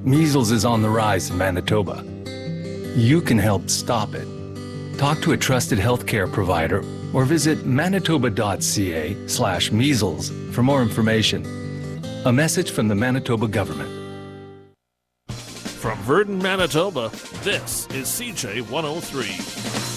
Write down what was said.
Measles is on the rise in Manitoba. You can help stop it. Talk to a trusted healthcare provider or visit manitoba.ca/measles for more information. A message from the Manitoba government. From Virden, Manitoba, this is CJ 103.